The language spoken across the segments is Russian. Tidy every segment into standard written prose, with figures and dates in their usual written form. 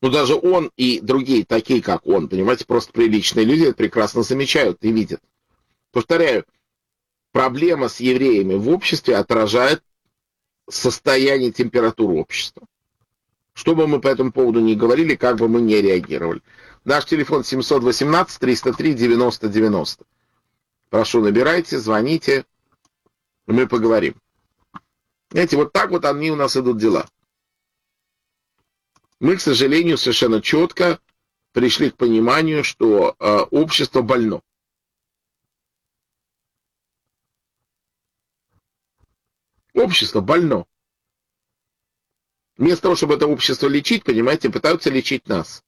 Но даже он и другие, такие как он, понимаете, просто приличные люди это прекрасно замечают и видят. Повторяю, проблема с евреями в обществе отражает состояние, температуру общества. Что бы мы по этому поводу ни говорили, как бы мы ни реагировали. Наш телефон 718-303-90-90. Прошу, набирайте, звоните, мы поговорим. Знаете, вот так вот они у нас идут дела. Мы, к сожалению, совершенно четко пришли к пониманию, что общество больно. Общество больно. Вместо того, чтобы это общество лечить, понимаете, пытаются лечить нас.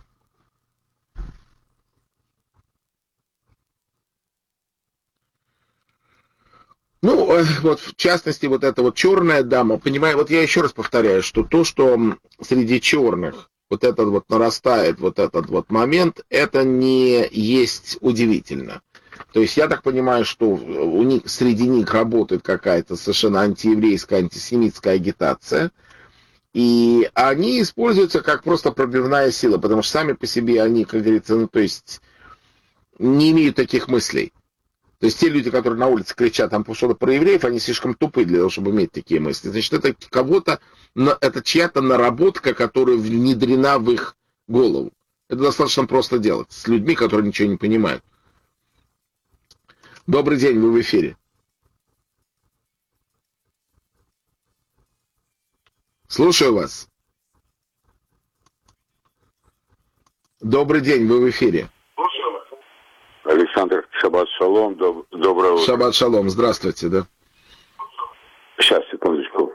Ну, вот в частности, вот эта вот черная дама, понимаю, вот я еще раз повторяю, что то, что среди черных вот этот вот нарастает, вот этот вот момент, это не есть удивительно. То есть я так понимаю, что у них, среди них работает какая-то совершенно антиеврейская, антисемитская агитация, и они используются как просто пробивная сила, потому что сами по себе они, как говорится, ну, то есть не имеют таких мыслей. То есть те люди, которые на улице кричат там что-то про евреев, они слишком тупы для того, чтобы иметь такие мысли. Значит, это кого-то, это чья-то наработка, которая внедрена в их голову. Это достаточно просто делать с людьми, которые ничего не понимают. Добрый день, вы в эфире. Слушаю вас. Добрый день, вы в эфире. Александр, шаббат шалом, доброе утро. Шаббат шалом, здравствуйте, да. Сейчас, секундочку.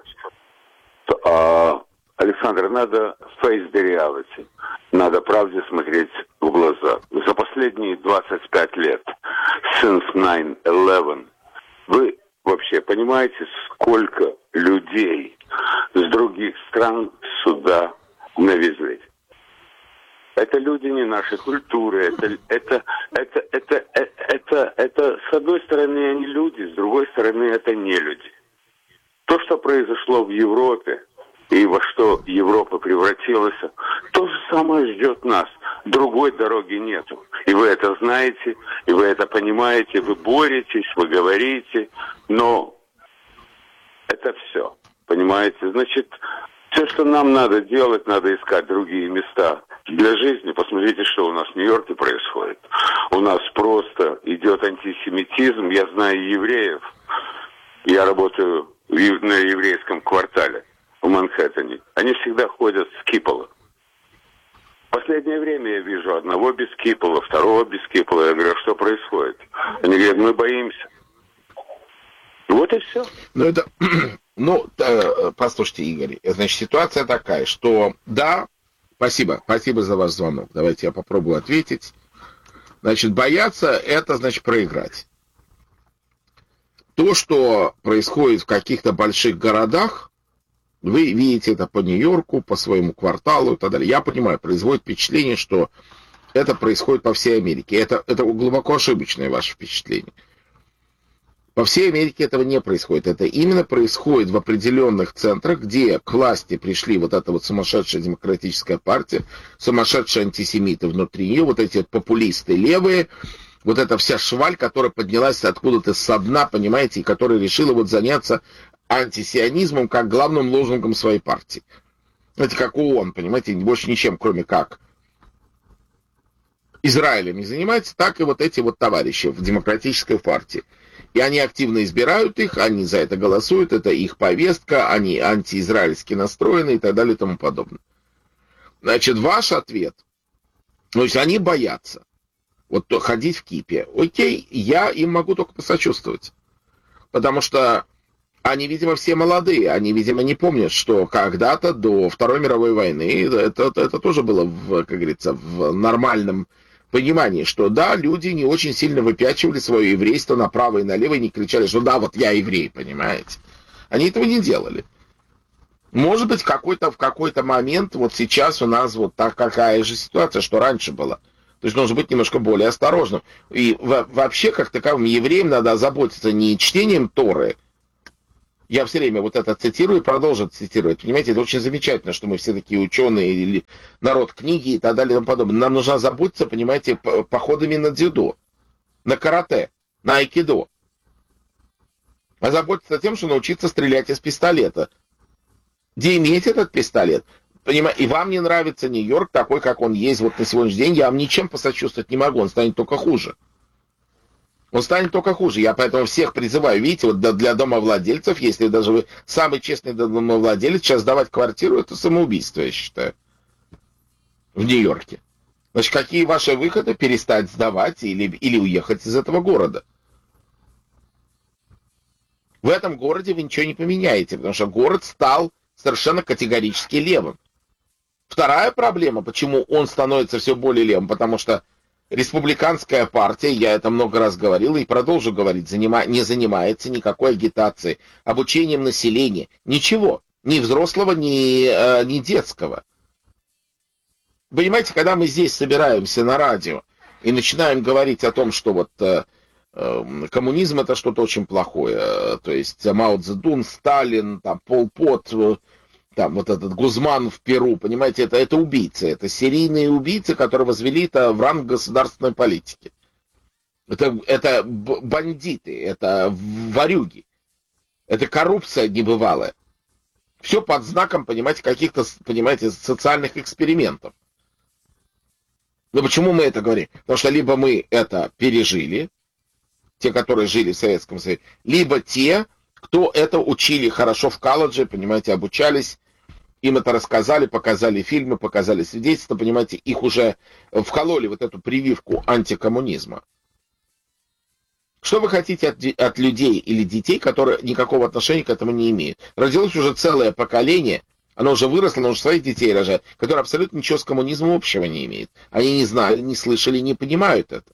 Александр, надо face the reality. Надо правде смотреть в глаза. За последние 25 лет, since 9/11, вы вообще понимаете, сколько людей с других стран сюда навезли? Это люди не нашей культуры, это с одной стороны они люди, с другой стороны это не люди. То, что произошло в Европе и во что Европа превратилась, то же самое ждет нас. Другой дороги нету. И вы это знаете, и вы это понимаете, вы боретесь, вы говорите, но это все, понимаете? Значит, все, что нам надо делать, надо искать другие места для жизни. Посмотрите, что у нас в Нью-Йорке происходит. У нас просто идет антисемитизм. Я знаю евреев. Я работаю на еврейском квартале в Манхэттене. Они всегда ходят с кипола. В последнее время я вижу одного без кипола, второго без кипола. Я говорю, что происходит? Они говорят, мы боимся. Вот и все. Послушайте, Игорь, значит, ситуация такая, что да, спасибо за ваш звонок. Давайте я попробую ответить. Значит, бояться, это значит проиграть. То, что происходит в каких-то больших городах, вы видите это по Нью-Йорку, по своему кварталу и так далее. Я понимаю, производит впечатление, что это происходит по всей Америке. Это глубоко ошибочное ваше впечатление. По всей Америке этого не происходит. Это именно происходит в определенных центрах, где к власти пришли вот эта вот сумасшедшая демократическая партия, сумасшедшие антисемиты внутри нее, вот эти вот популисты левые, вот эта вся шваль, которая поднялась откуда-то со дна, понимаете, и которая решила вот заняться антисионизмом как главным лозунгом своей партии. Это как ООН, понимаете, больше ничем, кроме как Израилем не занимается, так и вот эти вот товарищи в демократической партии. И они активно избирают их, они за это голосуют, это их повестка, они антиизраильски настроены и так далее и тому подобное. Значит, ваш ответ, то есть они боятся вот ходить в кипе. Окей, я им могу только посочувствовать. Потому что они, видимо, все молодые, они, видимо, не помнят, что когда-то до Второй мировой войны это тоже было, как говорится, в нормальном понимании, что да, люди не очень сильно выпячивали свое еврейство направо и налево и не кричали, что да, вот я еврей, понимаете. Они этого не делали. Может быть, в какой-то момент, вот сейчас у нас вот такая же ситуация, что раньше была. То есть нужно быть немножко более осторожным. И вообще, как таковым евреям надо озаботиться не чтением Торы, Я все время вот это цитирую и продолжу цитировать. Понимаете, это очень замечательно, что мы все такие ученые или народ книги и так далее и тому подобное. Нам нужно заботиться, понимаете, походами на дзюдо, на карате, на айкидо. А заботиться тем, что научиться стрелять из пистолета. Где иметь этот пистолет? Понимаете, и вам не нравится Нью-Йорк такой, как он есть вот на сегодняшний день, я вам ничем посочувствовать не могу, он станет только хуже. Он станет только хуже. Я поэтому всех призываю, видите, вот для домовладельцев, если даже вы самый честный домовладелец, сейчас сдавать квартиру, это самоубийство, я считаю, в Нью-Йорке. Значит, какие ваши выходы? Перестать сдавать или уехать из этого города? В этом городе вы ничего не поменяете, потому что город стал совершенно категорически левым. Вторая проблема, почему он становится все более левым, потому что республиканская партия, я это много раз говорил и продолжу говорить, не занимается никакой агитацией, обучением населения, ничего, ни взрослого, ни детского. Понимаете, когда мы здесь собираемся на радио и начинаем говорить о том, что вот коммунизм это что-то очень плохое, то есть Мао Цзэдун, Сталин, там, Пол Пот, там вот этот Гузман в Перу, понимаете, это убийцы, это серийные убийцы, которые возвели это в ранг государственной политики. Это бандиты, это ворюги, это коррупция небывалая. Все под знаком, понимаете, каких-то, понимаете, социальных экспериментов. Но почему мы это говорим? Потому что либо мы это пережили, те, которые жили в Советском Союзе, либо те, кто это учили хорошо в колледже, понимаете, обучались, им это рассказали, показали фильмы, показали свидетельства, понимаете, их уже вкололи вот эту прививку антикоммунизма. Что вы хотите от людей или детей, которые никакого отношения к этому не имеют? Родилось уже целое поколение, оно уже выросло, оно уже своих детей рожает, которые абсолютно ничего с коммунизмом общего не имеют. Они не знали, не слышали, не понимают это.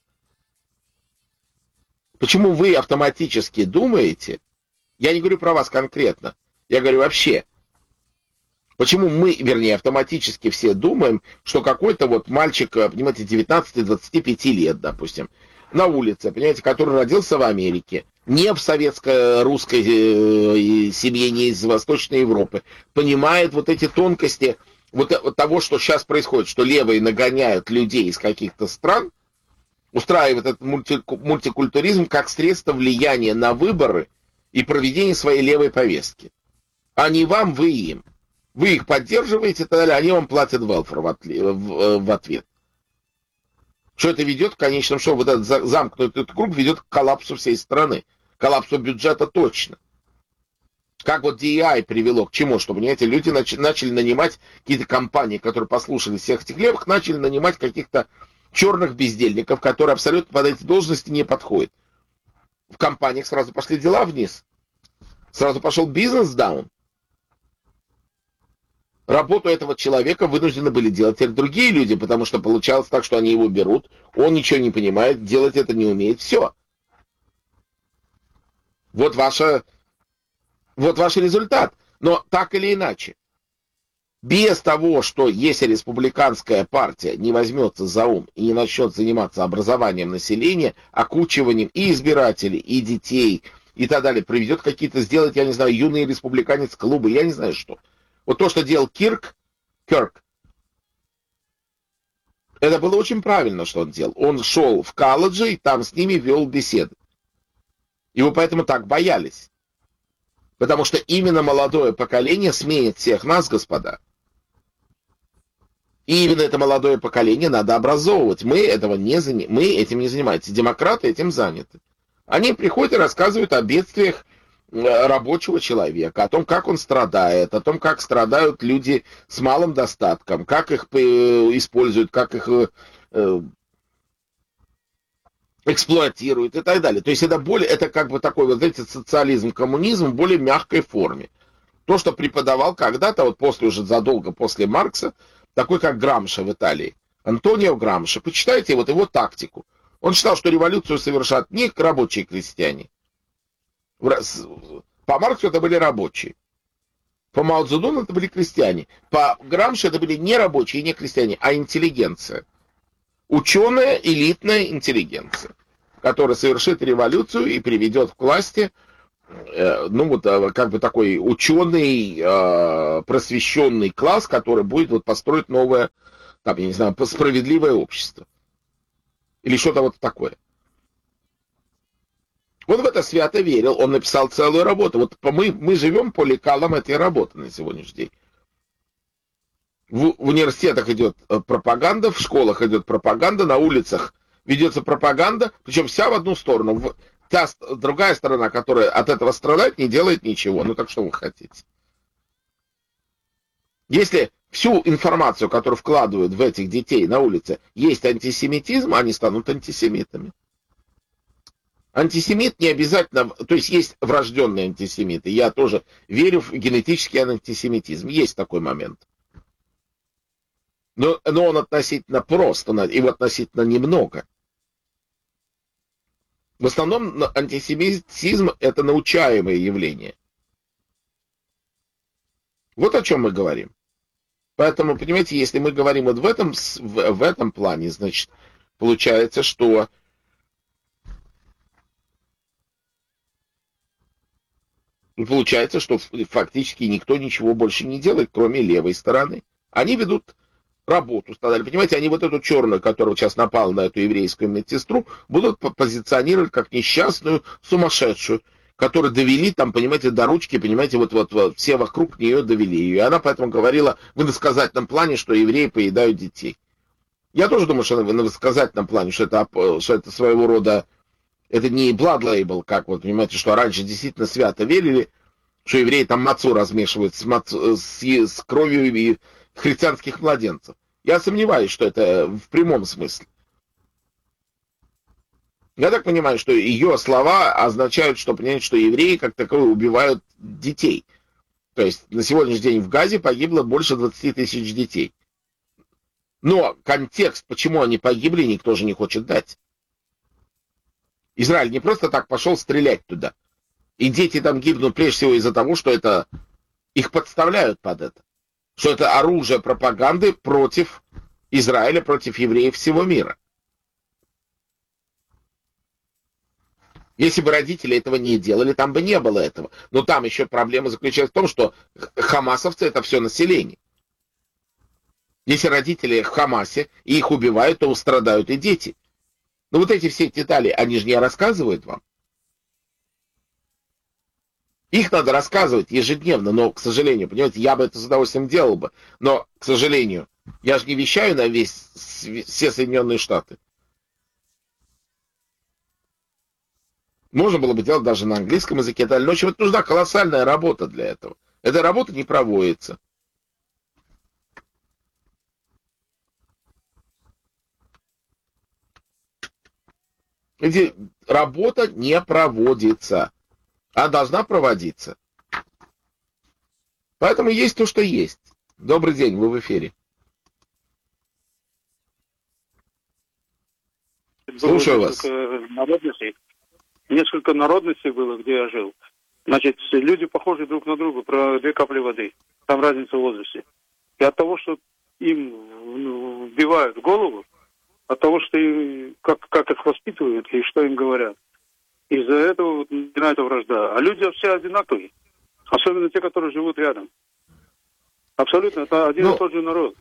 Почему вы автоматически думаете, я не говорю про вас конкретно, я говорю вообще, почему мы, вернее, автоматически все думаем, что какой-то вот мальчик, понимаете, 19-25 лет, допустим, на улице, понимаете, который родился в Америке, не в советско-русской семье, не из Восточной Европы, понимает вот эти тонкости вот того, что сейчас происходит, что левые нагоняют людей из каких-то стран, устраивает этот мультикультуризм как средство влияния на выборы и проведение своей левой повестки. А не вам, вы им. Вы их поддерживаете, тогда они вам платят велфер в ответ. Что это ведет, в конечном счете, вот этот замкнутый круг ведет к коллапсу всей страны. Коллапсу бюджета точно. Как вот DEI привело к чему? Что, понимаете, люди начали нанимать какие-то компании, которые послушали всех этих левых, начали нанимать каких-то черных бездельников, которые абсолютно под эти должности не подходят. В компаниях сразу пошли дела вниз. Сразу пошел бизнес даун. Работу этого человека вынуждены были делать теперь другие люди, потому что получалось так, что они его берут, он ничего не понимает, делать это не умеет, все. Вот ваш результат. Но так или иначе, без того, что если республиканская партия не возьмется за ум и не начнет заниматься образованием населения, окучиванием и избирателей, и детей, и так далее, приведет какие-то, сделать, я не знаю, юные республиканец-клубы, я не знаю что. Вот то, что делал Кирк, это было очень правильно, что он делал. Он шел в колледжи и там с ними вел беседы. Его поэтому так боялись. Потому что именно молодое поколение сменит всех нас, господа. И именно это молодое поколение надо образовывать. Мы этим не занимаемся. Демократы этим заняты. Они приходят и рассказывают о бедствиях рабочего человека, о том, как он страдает, о том, как страдают люди с малым достатком, как их используют, как их эксплуатируют и так далее. То есть это как бы такой, вот знаете, социализм, коммунизм в более мягкой форме. То, что преподавал когда-то, вот уже задолго после Маркса, такой как Грамши в Италии, Антонио Грамши. Почитайте вот его тактику. Он считал, что революцию совершат не рабочие крестьяне. По Марксу это были рабочие. По Мао Цзэдуну это были крестьяне. По Грамши это были не рабочие и не крестьяне, а интеллигенция. Ученая, элитная интеллигенция, которая совершит революцию и приведет к власти ну вот как бы такой ученый, просвещенный класс, который будет вот построить новое, там, я не знаю, справедливое общество. Или что-то вот такое. Он в это свято верил, он написал целую работу. Вот мы живем по лекалам этой работы на сегодняшний день. В университетах идет пропаганда, в школах идет пропаганда, на улицах ведется пропаганда, причем вся в одну сторону. Та другая сторона, которая от этого страдает, не делает ничего. Ну так что вы хотите? Если всю информацию, которую вкладывают в этих детей на улице, есть антисемитизм, они станут антисемитами. Антисемит не обязательно, то есть есть врожденные антисемиты. Я тоже верю в генетический антисемитизм. Есть такой момент. Но он относительно прост, его относительно немного. В основном антисемитизм – это научаемое явление. Вот о чем мы говорим. Поэтому, понимаете, если мы говорим вот в этом плане, значит, получается, что фактически никто ничего больше не делает, кроме левой стороны. Они ведут работу, стали. Понимаете, они вот эту черную, которая сейчас напала на эту еврейскую медсестру, будут позиционировать как несчастную, сумасшедшую, которую довели, там, понимаете, до ручки, понимаете, вот все вокруг нее довели ее. И она поэтому говорила в иносказательном плане, что евреи поедают детей. Я тоже думаю, что в иносказательном плане, что это своего рода, это не blood label, как вот, понимаете, что раньше действительно свято верили, что евреи там мацу размешивают с кровью и христианских младенцев. Я сомневаюсь, что это в прямом смысле. Я так понимаю, что ее слова означают, что, понимаете, что евреи как таковые убивают детей. То есть на сегодняшний день в Газе погибло больше 20 тысяч детей. Но контекст, почему они погибли, никто же не хочет дать. Израиль не просто так пошел стрелять туда. И дети там гибнут прежде всего из-за того, что это их подставляют под это. Что это оружие пропаганды против Израиля, против евреев всего мира. Если бы родители этого не делали, там бы не было этого. Но там еще проблема заключается в том, что хамасовцы — это все население. Если родители в Хамасе и их убивают, то страдают и дети. Но вот эти все детали, они же не рассказывают вам. Их надо рассказывать ежедневно, но, к сожалению, понимаете, я бы это с удовольствием делал бы, но, к сожалению, я же не вещаю на все Соединенные Штаты. Можно было бы делать даже на английском языке, но, в общем, это нужна колоссальная работа для этого. Эта работа не проводится. Работа не проводится. Она должна проводиться. Поэтому есть то, что есть. Добрый день, вы в эфире. Слушаю вас. Несколько народностей было, где я жил. Значит, люди похожи друг на друга, про 2 капли воды. Там разница в возрасте. И от того, что им вбивают в голову, от того, что как их воспитывают и что им говорят. Из-за этого начинается вражда. А люди все одинаковые. Особенно те, которые живут рядом. Абсолютно, это один и тот же народ.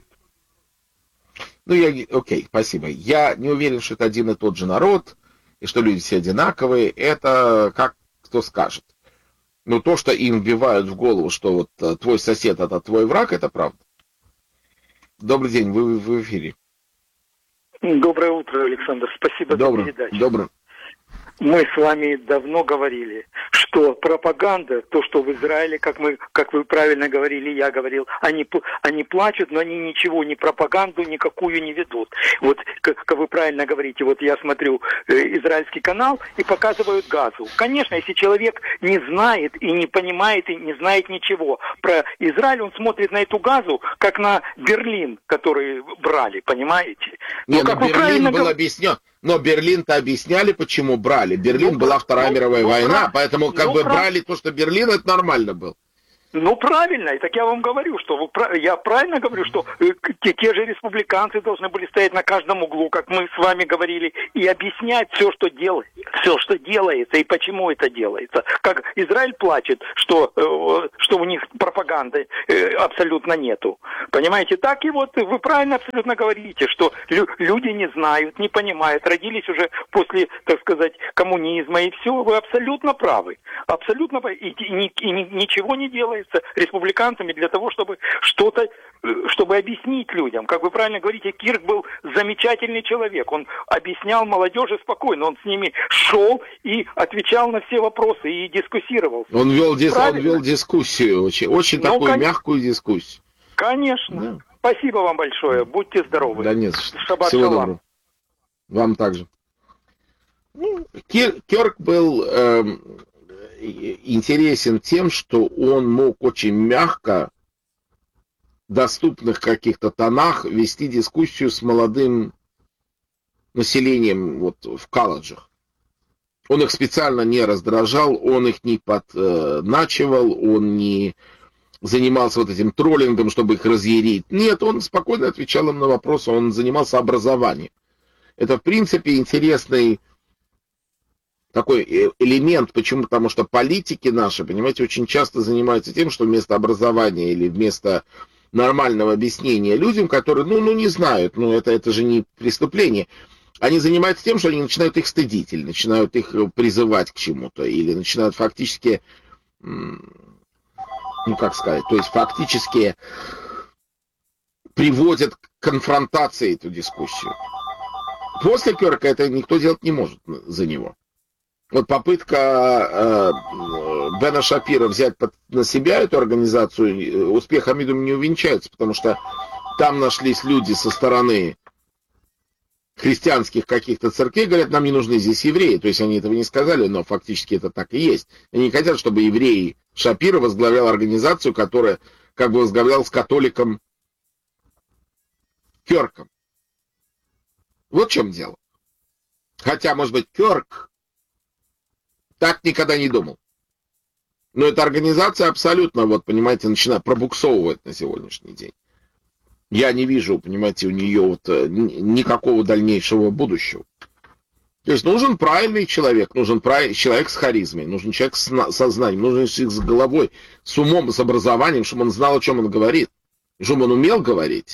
Окей, спасибо. Я не уверен, что это один и тот же народ, и что люди все одинаковые. Это как кто скажет. Но то, что им вбивают в голову, что вот твой сосед — это твой враг, это правда. Добрый день, вы в эфире. Доброе утро, Александр. Спасибо за передачу. Доброе. Мы с вами давно говорили, что пропаганда, то, что в Израиле, как вы правильно говорили, я говорил, они плачут, но они ничего, ни пропаганду никакую не ведут. Вот, как вы правильно говорите, вот я смотрю израильский канал и показывают Газу. Конечно, если человек не знает и не понимает и не знает ничего про Израиль, он смотрит на эту Газу, как на Берлин, который брали, понимаете? Но Берлин был объяснен. Но Берлин-то объясняли, почему брали. Берлин была Вторая мировая война, поэтому брали то, что Берлин, это нормально было. Ну, правильно, и так я вам говорю, что я правильно говорю, что те же республиканцы должны были стоять на каждом углу, как мы с вами говорили, и объяснять все, что делается, и почему это делается. Как Израиль плачет, что у них пропаганды абсолютно нету. Понимаете, так и вот вы правильно абсолютно говорите, что люди не знают, не понимают, родились уже после, так сказать, коммунизма, и все, вы абсолютно правы. Абсолютно правы. И ничего не делается республиканцами для того, чтобы чтобы объяснить людям. Как вы правильно говорите, Кирк был замечательный человек. Он объяснял молодежи спокойно. Он с ними шел и отвечал на все вопросы и дискуссировал. Он вел дискуссию, очень такую мягкую дискуссию. Конечно. Да. Спасибо вам большое. Будьте здоровы. Да нет, Шаббат всего шалом. доброго. Вам также. Кирк был интересен тем, что он мог очень мягко, в доступных каких-то тонах, вести дискуссию с молодым населением вот, в колледжах. Он их специально не раздражал, он их не подначивал, он не занимался вот этим троллингом, чтобы их разъярить. Нет, он спокойно отвечал им на вопросы, он занимался образованием. Это, в принципе, интересный такой элемент. Почему? Потому что политики наши, понимаете, очень часто занимаются тем, что вместо образования или вместо нормального объяснения людям, которые, не знают, это же не преступление, они занимаются тем, что они начинают их стыдить, или начинают их призывать к чему-то, или начинают фактически, то есть фактически приводят к конфронтации эту дискуссию. После Кёрка это никто делать не может за него. Вот попытка Бена Шапира взять на себя эту организацию успехом, я думаю, не увенчается, потому что там нашлись люди со стороны христианских каких-то церквей, говорят, нам не нужны здесь евреи. То есть они этого не сказали, но фактически это так и есть. Они не хотят, чтобы еврей Шапира возглавлял организацию, которая как бы возглавлял с католиком Кёрком. Вот в чем дело. Хотя, может быть, Кёрк так никогда не думал. Но эта организация абсолютно, понимаете, начинает пробуксовывать на сегодняшний день. Я не вижу, понимаете, у нее никакого дальнейшего будущего. То есть нужен правильный человек, нужен человек с харизмой, нужен человек с сознанием, нужен человек с головой, с умом, с образованием, чтобы он знал, о чем он говорит, чтобы он умел говорить.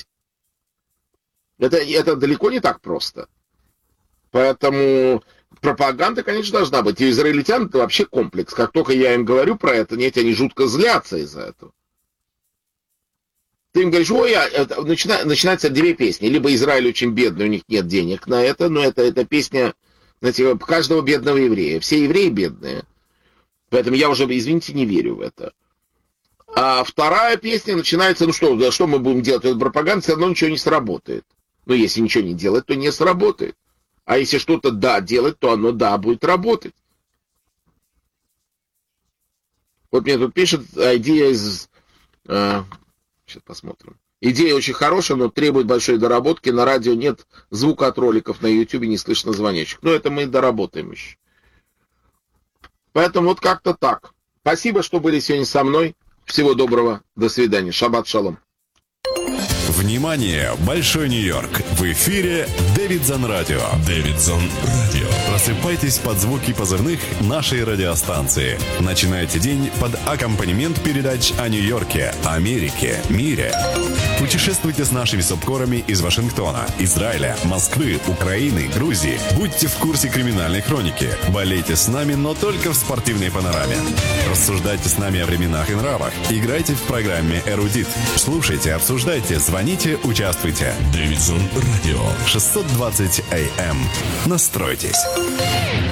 Это далеко не так просто. Поэтому пропаганда, конечно, должна быть. И у израильтян это вообще комплекс. Как только я им говорю про это, они жутко злятся из-за этого. Ты им говоришь, начинаются две песни. Либо Израиль очень бедный, у них нет денег на это, но это песня, знаете, каждого бедного еврея. Все евреи бедные. Поэтому я уже, извините, не верю в это. А вторая песня начинается, что мы будем делать? Эта пропаганда все равно ничего не сработает. Но если ничего не делать, то не сработает. А если что-то делать, то оно будет работать. Вот мне тут пишет, идея из... Сейчас посмотрим. Идея очень хорошая, но требует большой доработки. На радио нет звука от роликов, на YouTube не слышно звонящих. Но это мы доработаем еще. Поэтому вот как-то так. Спасибо, что были сегодня со мной. Всего доброго. До свидания. Шаббат шалом. Внимание! Большой Нью-Йорк! В эфире Дэвидсон Радио. Дэвидсон Радио. Просыпайтесь под звуки позывных нашей радиостанции. Начинайте день под аккомпанемент передач о Нью-Йорке, Америке, мире. Путешествуйте с нашими субкорами из Вашингтона, Израиля, Москвы, Украины, Грузии. Будьте в курсе криминальной хроники. Болейте с нами, но только в спортивной панораме. Рассуждайте с нами о временах и нравах. Играйте в программе «Эрудит». Слушайте, обсуждайте, звоните, участвуйте. Дэвидсон Радио. 620 AM. Настройтесь.